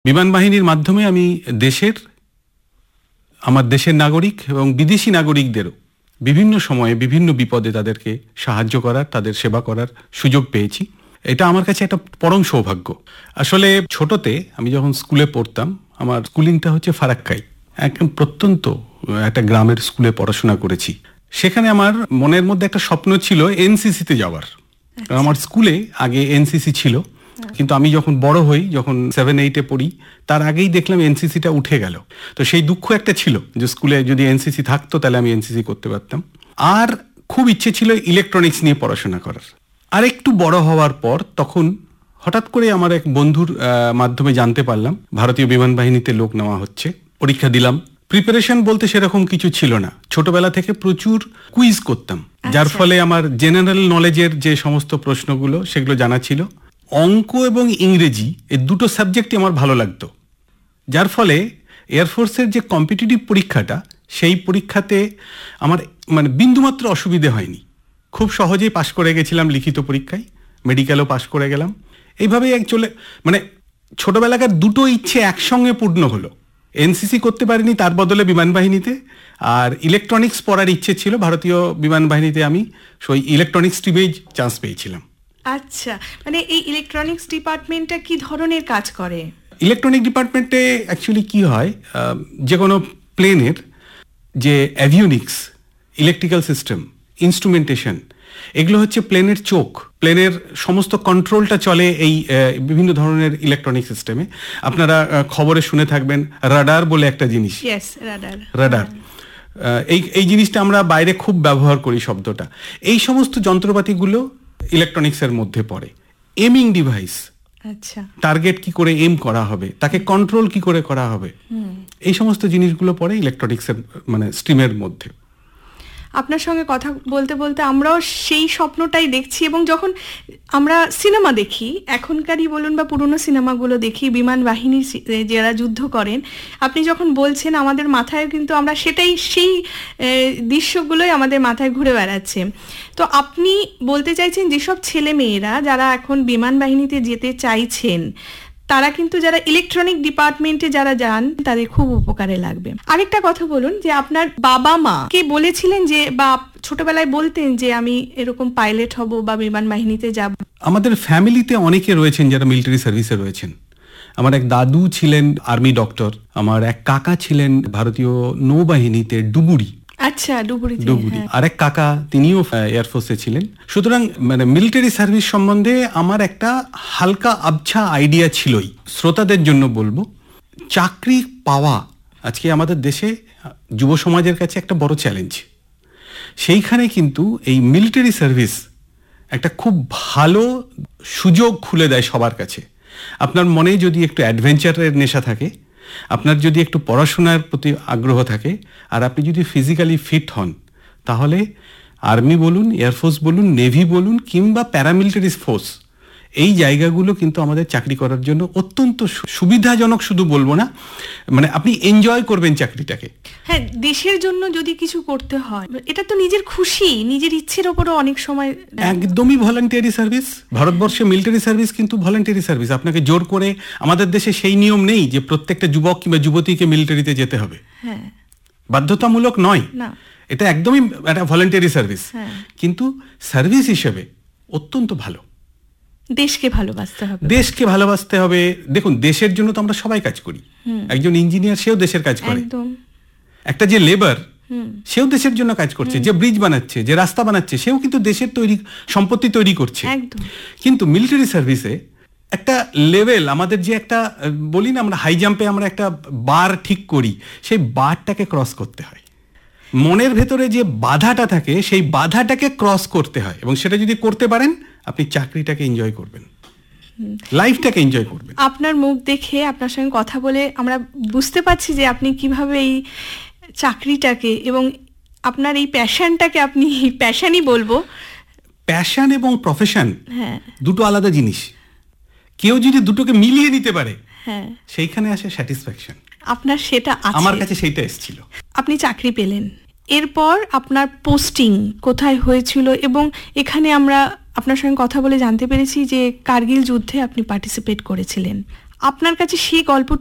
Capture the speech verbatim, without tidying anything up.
বিমান বাহিনীর মাধ্যমে আমি দেশের, আমার দেশের নাগরিক এবং বিদেশি নাগরিকদেরও বিভিন্ন সময়ে বিভিন্ন বিপদে তাদেরকে সাহায্য করার, তাদের সেবা করার সুযোগ পেয়েছি। এটা আমার কাছে একটা পরম সৌভাগ্য। আসলে ছোটতে আমি যখন স্কুলে পড়তাম, আমার স্কুলিংটা হচ্ছে ফারাক্কাই, একদম প্রত্যন্ত একটা গ্রামের স্কুলে পড়াশোনা করেছি। সেখানে আমার মনের মধ্যে একটা স্বপ্ন ছিল এনসিসিতে যাওয়ার। আমার স্কুলে আগে এনসিসি ছিল, কিন্তু আমি যখন বড় হই, যখন সেভেন এইটে পড়ি, তার আগেই দেখলাম এনসিসিটা উঠে গেল। তো সেই দুঃখ একটা ছিল যে স্কুলে যদি এনসিসি থাকতো তাহলে আমি এনসিসি করতে পারতাম। আর খুব ইচ্ছে ছিল ইলেকট্রনিক্স নিয়ে পড়াশোনা করার। আর একটু বড় হওয়ার পর তখন হঠাৎ করে আমার এক বন্ধুর মাধ্যমে জানতে পারলাম ভারতীয় বিমান বাহিনীতে লোক নেওয়া হচ্ছে। পরীক্ষা দিলাম। প্রিপারেশন বলতে সেরকম কিছু ছিল না। ছোটবেলা থেকে প্রচুর কুইজ করতাম, যার ফলে আমার জেনারেল নলেজের যে সমস্ত প্রশ্নগুলো সেগুলো জানা ছিল। অঙ্ক এবং ইংরেজি এই দুটো সাবজেক্টই আমার ভালো লাগতো, যার ফলে এয়ারফোর্সের যে কম্পিটিটিভ পরীক্ষাটা, সেই পরীক্ষাতে আমার মানে বিন্দুমাত্র অসুবিধে হয়নি। খুব সহজেই পাশ করে গেছিলাম লিখিত পরীক্ষায়, মেডিকেলও পাশ করে গেলাম। এইভাবেই এক চলে মানে ছোটবেলাকার দুটো ইচ্ছে একসঙ্গে পূর্ণ হলো। এনসিসি করতে পারিনি, তার বদলে বিমান বাহিনীতে, আর ইলেকট্রনিক্স পড়ার ইচ্ছে ছিল ভারতীয় বিমান বাহিনীতে। আমি সেই ইলেকট্রনিক্স স্ট্রিমেই চান্স পেয়েছিলাম। আচ্ছা, মানে এই ইলেকট্রনিক্স ডিপার্টমেন্টটা কি ধরনের কাজ করে? ইলেকট্রনিক ডিপার্টমেন্টে অ্যাকচুয়ালি কি হয়, যে কোনো প্লেনের যে অ্যাভিওনিক্স, ইলেকট্রিক্যাল সিস্টেম, ইনস্ট্রুমেন্টেশন, এগুলো হচ্ছে প্লেনের চোখ। প্লেনের সমস্ত কন্ট্রোলটা চলে এই বিভিন্ন ধরনের ইলেকট্রনিক সিস্টেমে। আপনারা খবরে শুনে থাকবেন রাডার বলে একটা জিনিস। রাডার রাডার এই এই জিনিসটা আমরা বাইরে খুব ব্যবহার করি শব্দটা। এই সমস্ত যন্ত্রপাতিগুলো ইলেকট্রনিক্সের মধ্যে পড়ে। এমিং ডিভাইস, আচ্ছা, টার্গেট কি করে এম করা হবে, তাকে কন্ট্রোল কি করে করা হবে, এই সমস্ত জিনিসগুলো পড়ে ইলেকট্রনিক্সের মানে স্ট্রিমের মধ্যে। আপনার সঙ্গে কথা বলতে বলতে আমরাও সেই স্বপ্নটাই দেখছি। এবং যখন আমরা সিনেমা দেখি, এখনকারই বলুন বা পুরনো সিনেমাগুলো দেখি, বিমান বাহিনীর যারা যুদ্ধ করেন, আপনি যখন বলছেন আমাদের মাথায় কিন্তু আমরা সেটাই, সেই দৃশ্যগুলোই আমাদের মাথায় ঘুরে বেড়াচ্ছে। তো আপনি বলতে চাইছেন যেসব ছেলে মেয়েরা যারা এখন বিমান বাহিনীতে যেতে চাইছেন, তারা কিন্তু যারা ইলেকট্রনিক ডিপার্টমেন্টে যারা যান, তাদের খুব উপকারে লাগবে। আরেকটা কথা বলুন, যে আপনার বাবা মা কে বলেছিলেন যে, বা ছোটবেলায় বলতেন যে আমি এরকম পাইলট হব বা বিমান বাহিনীতে যাব? আমাদের ফ্যামিলিতে অনেকে রয়েছেন যারা মিলিটারি সার্ভিসে রয়েছেন। আমার এক দাদু ছিলেন আর্মি ডক্টর, আমার এক কাকা ছিলেন ভারতীয় নৌবাহিনীতে ডুবুরি। আচ্ছা, ডুবুরি ডুবুরি আর এক কাকা, তিনিও এয়ারফোর্সে ছিলেন। সুতরাং মানে মিলিটারি সার্ভিস সম্বন্ধে আমার একটা হালকা আবছা আইডিয়া ছিলই। শ্রোতাদের জন্য বলবো, চাকরি পাওয়া আজকে আমাদের দেশে যুব সমাজের কাছে একটা বড় চ্যালেঞ্জ। সেইখানে কিন্তু এই মিলিটারি সার্ভিস একটা খুব ভালো সুযোগ খুলে দেয় সবার কাছে। আপনার মনে যদি একটু অ্যাডভেঞ্চারের নেশা থাকে, আপনার যদি একটু পড়াশোনার প্রতি আগ্রহ থাকে, আর আপনি যদি ফিজিক্যালি ফিট হন, তাহলে আর্মি বলুন, এয়ারফোর্স বলুন, নেভি বলুন, কিংবা প্যারামিলিটারি ফোর্স, এই জায়গাগুলো কিন্তু আমাদের চাকরি করার জন্য অত্যন্ত সুবিধাজনক। শুধু বলবো না, মানে আপনি এনজয় করবেন চাকরিটাকে। হ্যাঁ, দেশের জন্য যদি কিছু করতে হয়, এটা তো নিজের খুশি, নিজের ইচ্ছের ওপরও অনেক সময় একদমই ভলান্টিয়ারি সার্ভিস। ভারতবর্ষে মিলিটারি সার্ভিস কিন্তু ভলান্টিয়ারি সার্ভিস। আপনাকে জোর করে, আমাদের দেশে সেই নিয়ম নেই যে প্রত্যেকটা যুবক কিংবা যুবতীকে মিলিটারিতে যেতে হবে। হ্যাঁ, বাধ্যতামূলক নয়, এটা একদমই একটা ভলান্টিয়ারি সার্ভিস। কিন্তু সার্ভিস হিসেবে অত্যন্ত ভালো। দেশকে ভালোবাসতে হবে, দেশকে ভালোবাসতে হবে। দেখুন, দেশের জন্য তো আমরা সবাই কাজ করি। একজন ইঞ্জিনিয়ার, সেও দেশের কাজ করে। একটা যে লেবার, সেও দেশের জন্য কাজ করছে। যে ব্রিজ বানাচ্ছে, যে রাস্তা বানাচ্ছে, সেও কিন্তু দেশের তৈরি সম্পত্তি তৈরি করছে। কিন্তু মিলিটারি সার্ভিসে একটা লেভেল, আমাদের যে একটা বলি না আমরা হাই জাম্পে আমরা একটা বার ঠিক করি, সেই বারটাকে ক্রস করতে হয়। মনের ভেতরে যে বাধাটা থাকে, সেই বাধাটাকে ক্রস করতে হয়। এবং সেটা যদি করতে পারেন, আপনি চাকরিটাকে এনজয় করবেন, লাইফটাকে এনজয় করবেন। আপনার মুখ দেখে, আপনার সঙ্গে কথা বলে আমরা বুঝতে পারছি যে আপনি কিভাবে এই চাকরিটাকে এবং আপনার এই প্যাশনটাকে, আপনি প্যাশনই বলবো, প্যাশন এবং প্রফেশন হ্যাঁ দুটো আলাদা জিনিস। কেউ যদি দুটোকে মিলিয়ে নিতে পারে, হ্যাঁ, সেইখানে আসে স্যাটিসফ্যাকশন। আপনার সেটা আছে। আমার কাছে সেইটা এসেছিল। আপনি চাকরি পেলেন, এরপর আপনার পোস্টিং কোথায় হয়েছিল? এবং এখানে আমরা আপনার সঙ্গে কথা বলে জানতে পেরেছি যে কার্গিল যুদ্ধে আপনি পার্টিসিপেট করেছিলেন। আপনার কাছে সেই গল্প